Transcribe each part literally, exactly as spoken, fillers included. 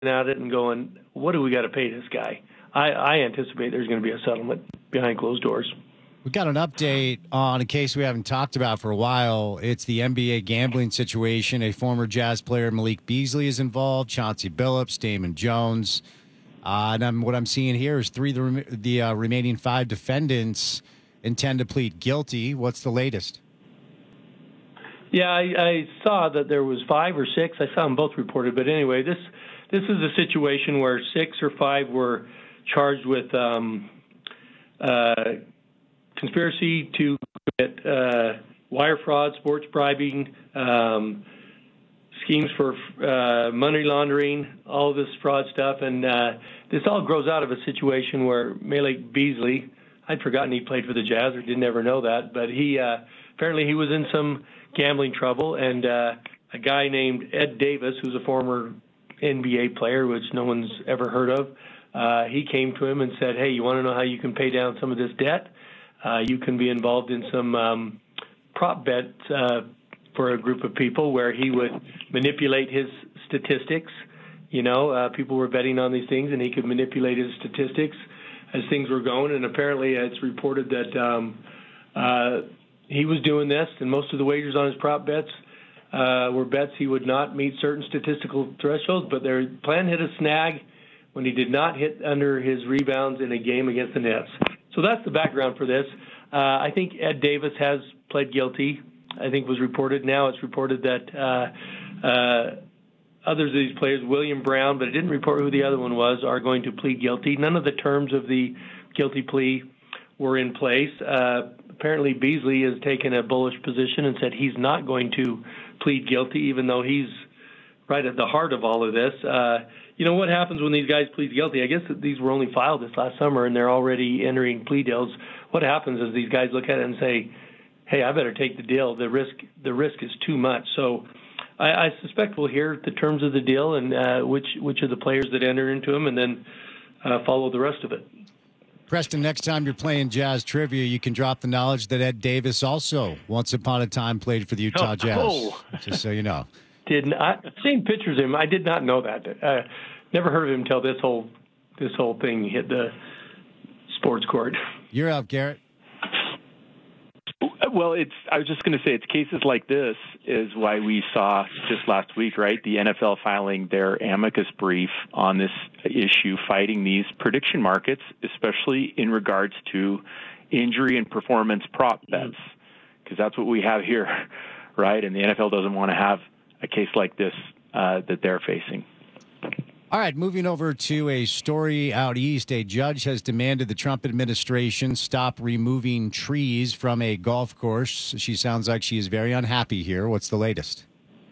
at it and going, what do we got to pay this guy? I, I anticipate there's going to be a settlement behind closed doors. We got an update on a case we haven't talked about for a while. It's the N B A gambling situation. A former Jazz player, Malik Beasley, is involved. Chauncey Billups, Damon Jones. Uh, and I'm, what I'm seeing here is three of the, rem- the uh, remaining five defendants intend to plead guilty. What's the latest? Yeah, I, I saw that there was five or six. I saw them both reported. But anyway, this this is a situation where six or five were charged with um, uh, conspiracy to commit uh, wire fraud, sports bribing, um, schemes for uh, money laundering, all this fraud stuff. And uh, this all grows out of a situation where Malik Beasley, I'd forgotten he played for the Jazz, or didn't ever know that, but he uh, apparently he was in some gambling trouble, and uh, a guy named Ed Davis, who's a former N B A player, which no one's ever heard of, uh, he came to him and said, hey, you want to know how you can pay down some of this debt? Uh, you can be involved in some um, prop bets uh, for a group of people where he would manipulate his statistics. You know, uh, people were betting on these things, and he could manipulate his statistics as things were going. And apparently it's reported that um, uh, he was doing this, and most of the wagers on his prop bets uh, were bets he would not meet certain statistical thresholds, but their plan hit a snag when he did not hit under his rebounds in a game against the Nets. So that's the background for this. Uh, I think Ed Davis has pled guilty. I think was reported. Now it's reported that uh, uh, others of these players, William Brown, but it didn't report who the other one was, are going to plead guilty. None of the terms of the guilty plea were in place. Uh, apparently Beasley has taken a bullish position and said he's not going to plead guilty, even though he's right at the heart of all of this. Uh, you know, what happens when these guys plead guilty? I guess that these were only filed this last summer, and they're already entering plea deals. What happens is these guys look at it and say, hey, I better take the deal. The risk the risk is too much. So I, I suspect we'll hear the terms of the deal and uh, which, which of the players that enter into them, and then uh, follow the rest of it. Preston, next time you're playing Jazz Trivia, you can drop the knowledge that Ed Davis also, once upon a time, played for the Utah oh, Jazz. Oh. Just so you know. Did not seen pictures of him. I did not know that. Uh, never heard of him until this whole this whole thing hit the sports court. You're up, Garrett. Well, it's. I was just going to say, it's cases like this is why we saw just last week, right, the N F L filing their amicus brief on this issue, fighting these prediction markets, especially in regards to injury and performance prop bets, because that's what we have here, right? And the N F L doesn't want to have a case like this uh, that they're facing. All right, moving over to a story out east. A judge has demanded the Trump administration stop removing trees from a golf course. She sounds like she is very unhappy here. What's the latest?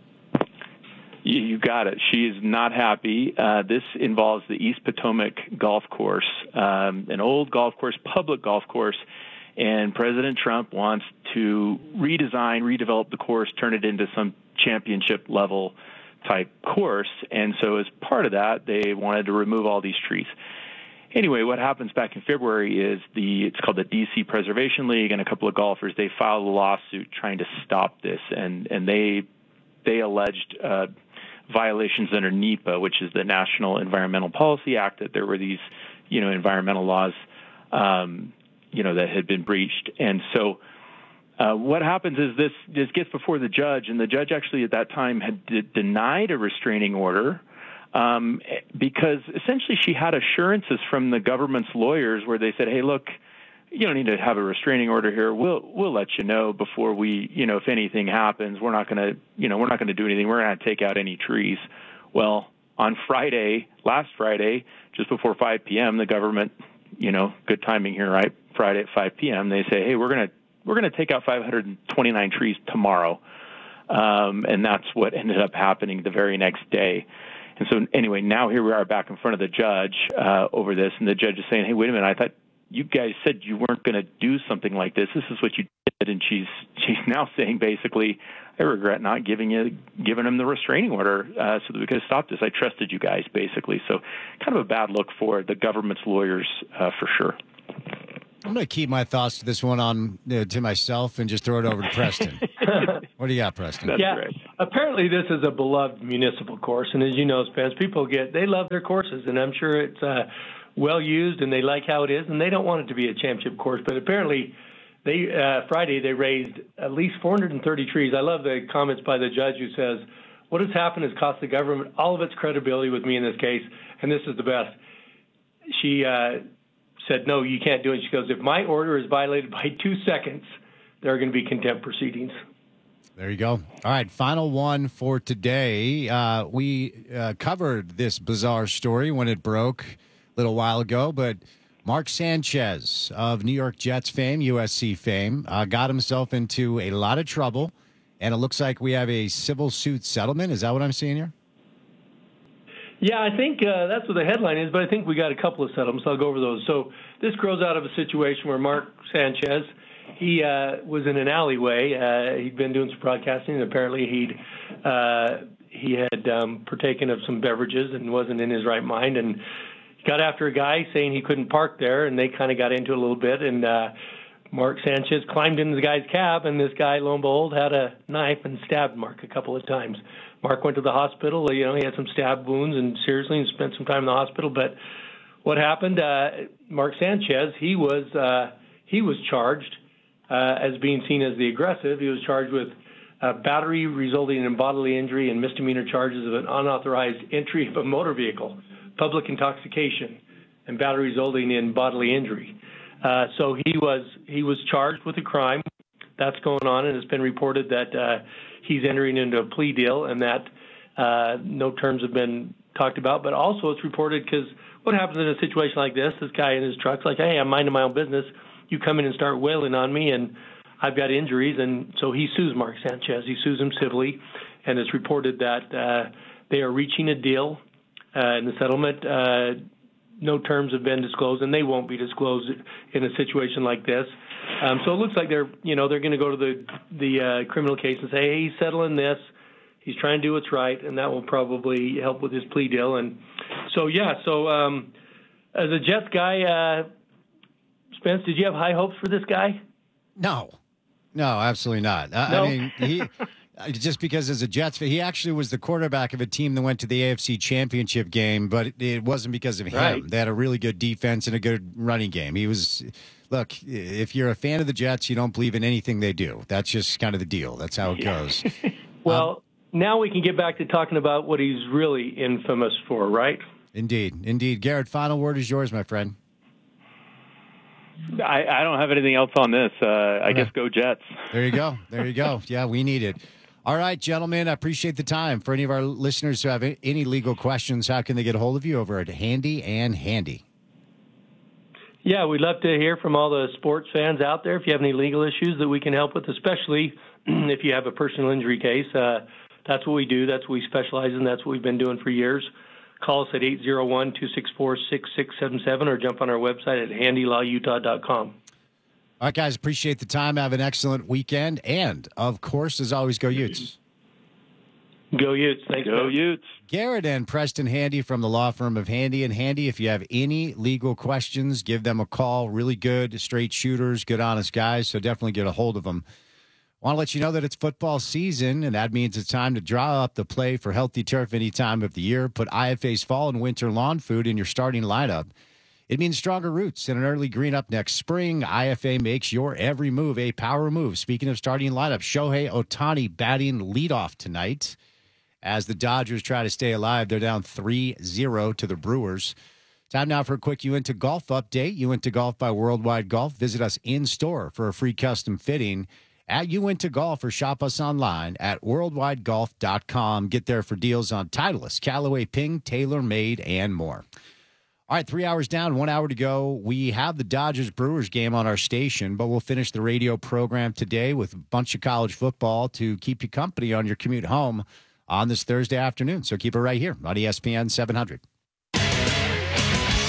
You, you got it. She is not happy. Uh, this involves the East Potomac Golf Course, um, an old golf course, public golf course, and President Trump wants to redesign, redevelop the course, turn it into some championship-level type course, and so as part of that, they wanted to remove all these trees. Anyway, what happens back in February is the it's called the D C Preservation League, and a couple of golfers, they filed a lawsuit trying to stop this, and and they they alleged uh, violations under NEPA, which is the National Environmental Policy Act, that there were these you know environmental laws um, you know that had been breached, and so. Uh, what happens is this, this gets before the judge, and the judge actually at that time had d- denied a restraining order um, because essentially she had assurances from the government's lawyers where they said, hey, look, you don't need to have a restraining order here. We'll we'll let you know before we, you know, if anything happens. We're not going to, you know, we're not going to do anything. We're going to take out any trees. Well, on Friday, last Friday, just before five p.m., the government, you know, good timing here, right? Friday at five p.m., they say, hey, we're going to We're going to take out five hundred twenty-nine trees tomorrow, um, and that's what ended up happening the very next day. And so anyway, now here we are back in front of the judge uh, over this, and the judge is saying, hey, wait a minute, I thought you guys said you weren't going to do something like this. This is what you did. And she's she's now saying basically, I regret not giving you giving him the restraining order uh, so that we could have stopped this. I trusted you guys, basically. So kind of a bad look for the government's lawyers uh, for sure. I'm going to keep my thoughts to this one on uh, to myself and just throw it over to Preston. What do you got, Preston? That's yeah, right. apparently this is a beloved municipal course, and as you know, Spence, people get, they love their courses, and I'm sure it's uh, well used, and they like how it is, and they don't want it to be a championship course, but apparently they uh, Friday they raised at least four hundred thirty trees. I love the comments by the judge who says, what has happened has cost the government all of its credibility with me in this case, and this is the best. She uh, said, no, you can't do it. She goes, if my order is violated by two seconds, there are going to be contempt proceedings. There you go. All right, final one for today. Uh, we uh, covered this bizarre story when it broke a little while ago, but Mark Sanchez of New York Jets fame, U S C fame, uh, got himself into a lot of trouble, and it looks like we have a civil suit settlement. Is that what I'm seeing here? Yeah, I think uh, that's what the headline is, but I think we got a couple of settlements. I'll go over those. So this grows out of a situation where Mark Sanchez, he uh, was in an alleyway. Uh, he'd been doing some broadcasting, and apparently he'd uh, he had um, partaken of some beverages and wasn't in his right mind, and got after a guy saying he couldn't park there, and they kind of got into it a little bit, and uh, Mark Sanchez climbed into the guy's cab, and this guy, lo and behold, had a knife and stabbed Mark a couple of times. Mark went to the hospital. You know, he had some stab wounds and seriously and spent some time in the hospital. But what happened, uh, Mark Sanchez, he was uh, he was charged uh, as being seen as the aggressive. He was charged with uh, battery resulting in bodily injury and misdemeanor charges of an unauthorized entry of a motor vehicle, public intoxication, and battery resulting in bodily injury. Uh, so he was he was charged with a crime. That's going on, and it's been reported that uh, he's entering into a plea deal, and that uh, no terms have been talked about. But also, it's reported because what happens in a situation like this? This guy in his truck's like, "Hey, I'm minding my own business. You come in and start wailing on me, and I've got injuries." And so he sues Mark Sanchez. He sues him civilly, and it's reported that uh, they are reaching a deal uh, in the settlement. Uh, no terms have been disclosed, and they won't be disclosed in a situation like this. Um, so it looks like they're, you know, they're going to go to the the uh, criminal case and say, hey, he's settling this, he's trying to do what's right, and that will probably help with his plea deal. And so, yeah, so um, as a Jets guy, uh, Spence, did you have high hopes for this guy? No, no, absolutely not. I, No? I mean, he just because as a Jets fan, he actually was the quarterback of a team that went to the A F C Championship game, but it, it wasn't because of him. Right. They had a really good defense and a good running game. He was. Look, if you're a fan of the Jets, you don't believe in anything they do. That's just kind of the deal. That's how it goes. Well, um, now we can get back to talking about what he's really infamous for, right? Indeed. Indeed. Garrett, final word is yours, my friend. I, I don't have anything else on this. Uh, I guess go Jets. There you go. There you go. Yeah, we need it. All right, gentlemen, I appreciate the time. For any of our listeners who have any legal questions, how can they get a hold of you over at Handy and Handy? Yeah, we'd love to hear from all the sports fans out there if you have any legal issues that we can help with, especially if you have a personal injury case. Uh, that's what we do. That's what we specialize in. That's what we've been doing for years. Call us at eight zero one, two six four, six six seven seven or jump on our website at handy law utah dot com. All right, guys, appreciate the time. Have an excellent weekend. And, of course, as always, go Utes. Go Utes. Thanks, Go man. Utes. Garrett and Preston Handy from the law firm of Handy and Handy. If you have any legal questions, give them a call. Really good, straight shooters, good, honest guys, so definitely get a hold of them. Want to let you know that it's football season, and that means it's time to draw up the play for Healthy Turf any time of the year. Put I F A's fall and winter lawn food in your starting lineup. It means stronger roots and an early green up next spring. I F A makes your every move a power move. Speaking of starting lineup, Shohei Ohtani batting leadoff tonight. As the Dodgers try to stay alive, they're down three zero to the Brewers. Time now for a quick Uinta Golf update. Uinta Golf by Worldwide Golf. Visit us in-store for a free custom fitting at Uinta Golf or shop us online at worldwide golf dot com. Get there for deals on Titleist, Callaway Ping, TaylorMade, and more. All right, three hours down, one hour to go. We have the Dodgers-Brewers game on our station, but we'll finish the radio program today with a bunch of college football to keep you company on your commute home on this Thursday afternoon. So keep it right here on E S P N seven hundred.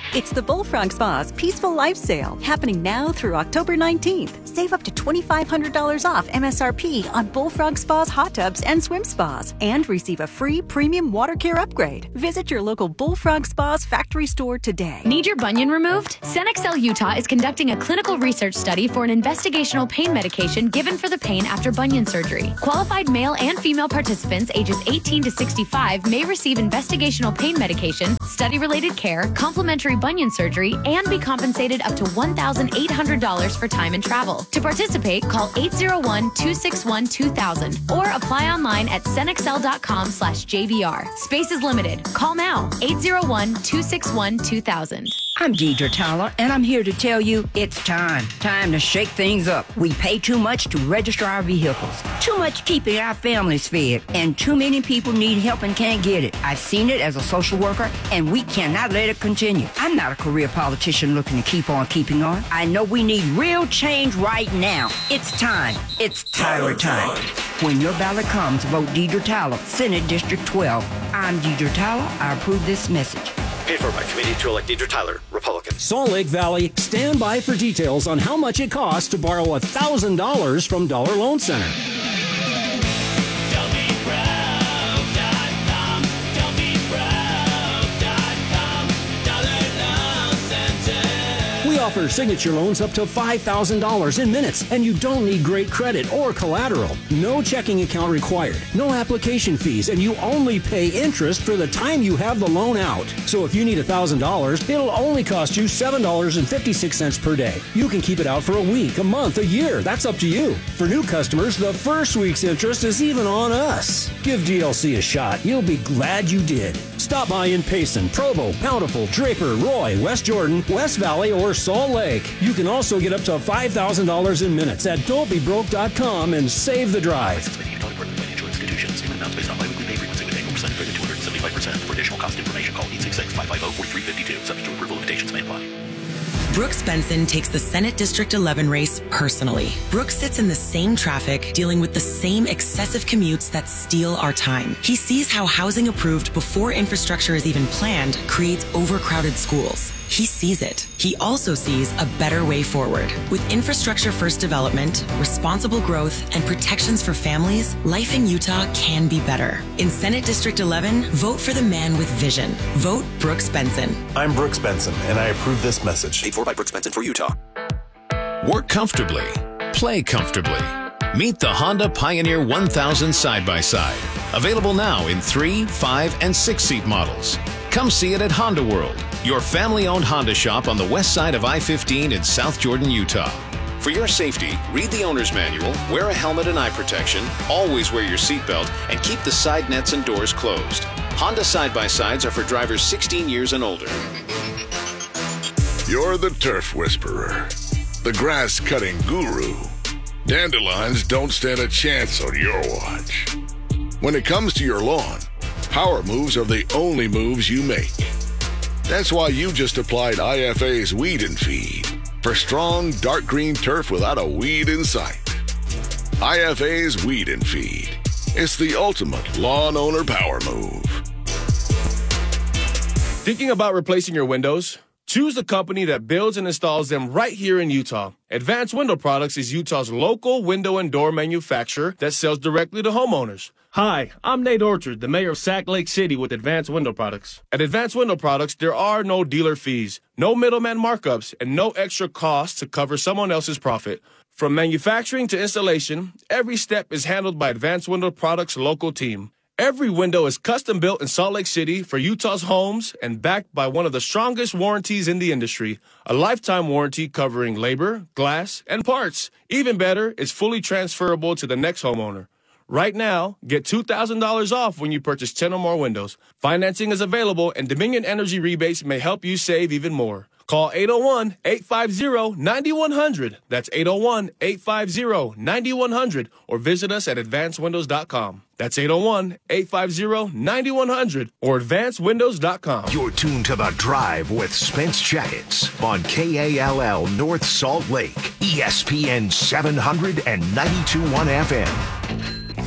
It's the Bullfrog Spa's Peaceful Life Sale, happening now through October nineteenth. Save up to twenty-five hundred dollars off M S R P on Bullfrog Spa's hot tubs and swim spas, and receive a free premium water care upgrade. Visit your local Bullfrog Spa's factory store today. Need your bunion removed? Cenexcel Utah is conducting a clinical research study for an investigational pain medication given for the pain after bunion surgery. Qualified male and female participants ages eighteen to sixty-five may receive investigational pain medication, study-related care, complimentary bunion surgery, and be compensated up to one thousand eight hundred dollars for time and travel. To participate, call eight zero one, two six one, two thousand or apply online at cenexcel.com slash JBR. Space is limited. Call now, eight zero one, two six one, two thousand. I'm Deidre Tyler, and I'm here to tell you it's time. Time to shake things up. We pay too much to register our vehicles, too much keeping our families fed, and too many people need help and can't get it. I've seen it as a social worker, and we cannot let it continue. I'm not a career politician looking to keep on keeping on. I know we need real change right now. It's time. It's Tyler time. When your ballot comes, vote Deidre Tyler, Senate District twelve. I'm Deidre Tyler. I approve this message. Paid for by Committee to elect Deidre Tyler, Republican. Salt Lake Valley, stand by for details on how much it costs to borrow one thousand dollars from Dollar Loan Center. We offer signature loans up to five thousand dollars in minutes, and you don't need great credit or collateral. No checking account required, no application fees, and you only pay interest for the time you have the loan out. So if you need one thousand dollars, it'll only cost you seven dollars and fifty-six cents per day. You can keep it out for a week, a month, a year. That's up to you. For new customers, the first week's interest is even on us. Give D L C a shot. You'll be glad you did. Stop by in Payson, Provo, Bountiful, Draper, Roy, West Jordan, West Valley, or Salt Lake. You can also get up to five thousand dollars in minutes at don't be broke dot com and save the drive. Financial institutions. Payment amounts based on biweekly pay frequency with annual percentage rate of two hundred seventy-five percent. For additional cost information, call eight six six, five five zero, four three five two. Subject to approval, limitations may apply. Brooks Benson takes the Senate District eleven race personally. Brooks sits in the same traffic, dealing with the same excessive commutes that steal our time. He sees how housing approved before infrastructure is even planned creates overcrowded schools. He sees it. He also sees a better way forward. With infrastructure first development, responsible growth, and protections for families, life in Utah can be better. In Senate District eleven, vote for the man with vision. Vote Brooks Benson. I'm Brooks Benson, and I approve this message. Paid for by Brooks Benson for Utah. Work comfortably. Play comfortably. Meet the Honda Pioneer one thousand side-by-side. Available now in three, five, and six-seat models. Come see it at Honda World, your family-owned Honda shop on the west side of I fifteen in South Jordan, Utah. For your safety, read the owner's manual, wear a helmet and eye protection, always wear your seatbelt, and keep the side nets and doors closed. Honda side-by-sides are for drivers sixteen years and older. You're the turf whisperer, the grass-cutting guru. Dandelions don't stand a chance on your watch. When it comes to your lawn, power moves are the only moves you make. That's why you just applied I F A's Weed and Feed for strong, dark green turf without a weed in sight. I F A's Weed and Feed. It's the ultimate lawn owner power move. Thinking about replacing your windows? Choose the company that builds and installs them right here in Utah. Advanced Window Products is Utah's local window and door manufacturer that sells directly to homeowners. Hi, I'm Nate Orchard, the mayor of Sac Lake City with Advanced Window Products. At Advanced Window Products, there are no dealer fees, no middleman markups, and no extra costs to cover someone else's profit. From manufacturing to installation, every step is handled by Advanced Window Products' local team. Every window is custom built in Salt Lake City for Utah's homes and backed by one of the strongest warranties in the industry, a lifetime warranty covering labor, glass, and parts. Even better, it's fully transferable to the next homeowner. Right now, get two thousand dollars off when you purchase ten or more windows. Financing is available, and Dominion Energy rebates may help you save even more. Call eight oh one, eight five zero, nine one zero zero. That's eight oh one, eight five zero, nine one zero zero. Or visit us at advanced windows dot com. That's eight oh one, eight five zero, nine one zero zero or advanced windows dot com. You're tuned to The Drive with Spence Jackets on K A L L North Salt Lake, E S P N seven hundred and ninety-two point one F M.